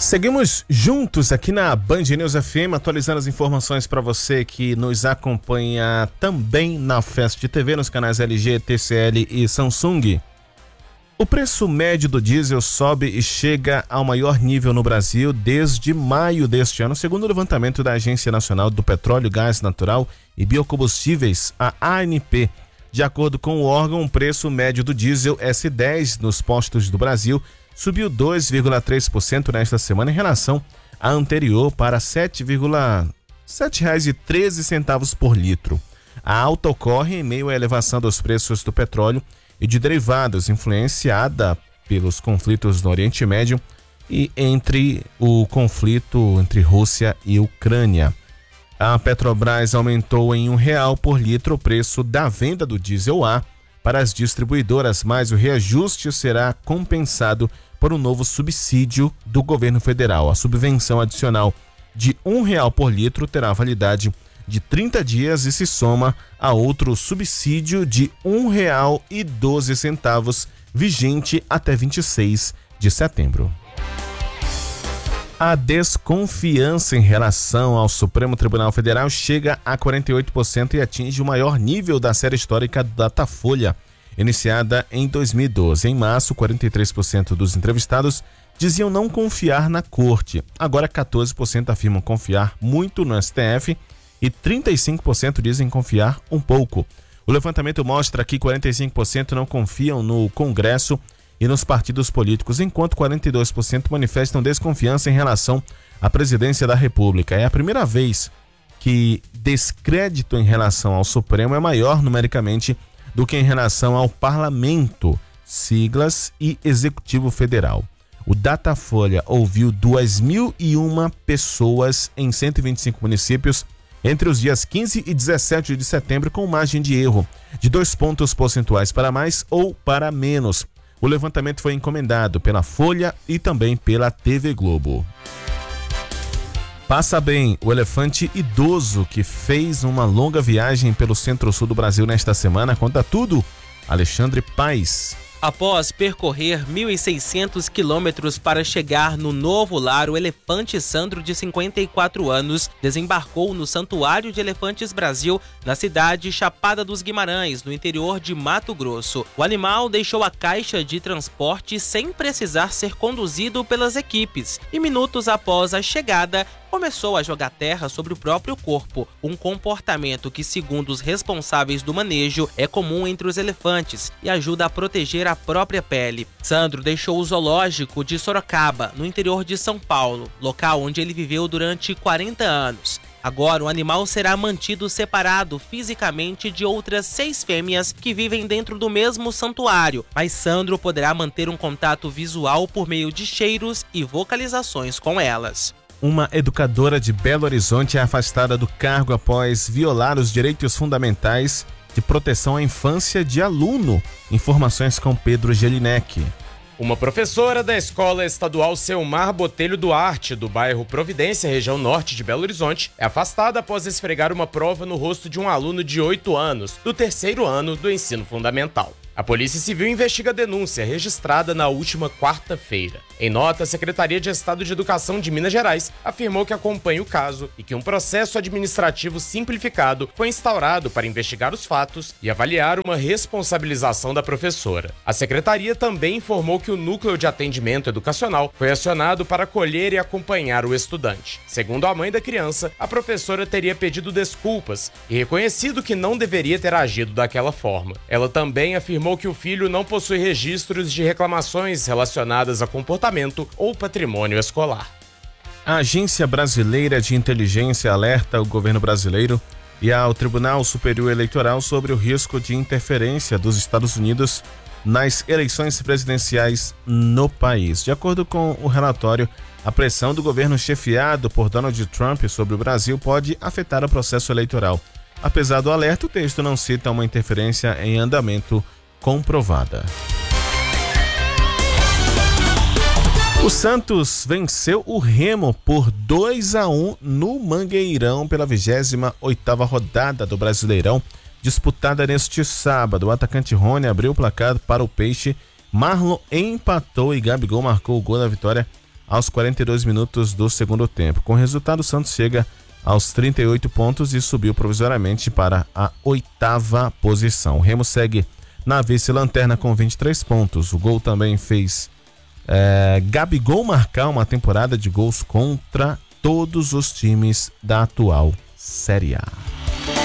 Seguimos juntos aqui na Band News FM, atualizando as informações para você que nos acompanha também na Fast TV, nos canais LG, TCL e Samsung. O preço médio do diesel sobe e chega ao maior nível no Brasil desde maio deste ano, segundo o levantamento da Agência Nacional do Petróleo, Gás Natural e Biocombustíveis, a ANP. De acordo com o órgão, o preço médio do diesel S10 nos postos do Brasil subiu 2,3% nesta semana em relação à anterior para R$ 7,13 por litro. A alta ocorre em meio à elevação dos preços do petróleo e de derivados, influenciada pelos conflitos no Oriente Médio e entre o conflito entre Rússia e Ucrânia. A Petrobras aumentou em R$1 por litro o preço da venda do diesel A para as distribuidoras, mas o reajuste será compensado por um novo subsídio do governo federal. A subvenção adicional de R$1 por litro terá validade de 30 dias e se soma a outro subsídio de R$1,12, vigente até 26 de setembro. A desconfiança em relação ao Supremo Tribunal Federal chega a 48% e atinge o maior nível da série histórica Datafolha, iniciada em 2012. Em março, 43% dos entrevistados diziam não confiar na corte. Agora, 14% afirmam confiar muito no STF e 35% dizem confiar um pouco. O levantamento mostra que 45% não confiam no Congresso e nos partidos políticos, enquanto 42% manifestam desconfiança em relação à presidência da República. É a primeira vez que descrédito em relação ao Supremo é maior numericamente do que em relação ao Parlamento, siglas e Executivo Federal. O Datafolha ouviu 2.001 pessoas em 125 municípios entre os dias 15 e 17 de setembro, com margem de erro de 2 pontos percentuais para mais ou para menos. O levantamento foi encomendado pela Folha e também pela TV Globo. Passa bem o elefante idoso que fez uma longa viagem pelo centro-sul do Brasil nesta semana. Conta tudo, Alexandre Paes. Após percorrer 1.600 quilômetros para chegar no novo lar, o elefante Sandro, de 54 anos, desembarcou no Santuário de Elefantes Brasil, na cidade Chapada dos Guimarães, no interior de Mato Grosso. O animal deixou a caixa de transporte sem precisar ser conduzido pelas equipes e, minutos após a chegada, começou a jogar terra sobre o próprio corpo, um comportamento que, segundo os responsáveis do manejo, é comum entre os elefantes e ajuda a proteger a própria pele. Sandro deixou o zoológico de Sorocaba, no interior de São Paulo, local onde ele viveu durante 40 anos. Agora, o animal será mantido separado fisicamente de outras 6 fêmeas que vivem dentro do mesmo santuário, mas Sandro poderá manter um contato visual por meio de cheiros e vocalizações com elas. Uma educadora de Belo Horizonte é afastada do cargo após violar os direitos fundamentais de proteção à infância de aluno. Informações com Pedro Gelinek. Uma professora da Escola Estadual Selmar Botelho Duarte, do bairro Providência, região norte de Belo Horizonte, é afastada após esfregar uma prova no rosto de um aluno de 8 anos, do 3º ano do ensino fundamental. A Polícia Civil investiga a denúncia registrada na última quarta-feira. Em nota, a Secretaria de Estado de Educação de Minas Gerais afirmou que acompanha o caso e que um processo administrativo simplificado foi instaurado para investigar os fatos e avaliar uma responsabilização da professora. A Secretaria também informou que o Núcleo de Atendimento Educacional foi acionado para acolher e acompanhar o estudante. Segundo a mãe da criança, a professora teria pedido desculpas e reconhecido que não deveria ter agido daquela forma. Ela também afirmou que o filho não possui registros de reclamações relacionadas a comportamento ou patrimônio escolar. A Agência Brasileira de Inteligência alerta o governo brasileiro e ao Tribunal Superior Eleitoral sobre o risco de interferência dos Estados Unidos nas eleições presidenciais no país. De acordo com o relatório, a pressão do governo chefiado por Donald Trump sobre o Brasil pode afetar o processo eleitoral. Apesar do alerta, o texto não cita uma interferência em andamento comprovada. O Santos venceu o Remo por 2-1 no Mangueirão pela 28ª rodada do Brasileirão, disputada neste sábado. O atacante Rony abriu o placar para o Peixe, Marlon empatou e Gabigol marcou o gol da vitória aos 42 minutos do segundo tempo. Com o resultado, o Santos chega aos 38 pontos e subiu provisoriamente para a 8ª posição. O Remo segue na vice-lanterna com 23 pontos. O gol também fez Gabigol marcar uma temporada de gols contra todos os times da atual Série A.